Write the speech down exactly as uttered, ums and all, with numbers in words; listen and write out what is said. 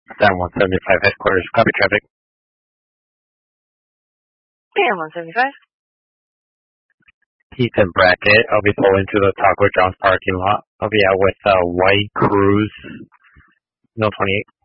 Down one seventy-five headquarters. Copy traffic. Down one seventy-five. Heath and Brackett. I'll be pulling to the Taco John's parking lot. I'll be out with uh, White Cruz. No twenty-eight.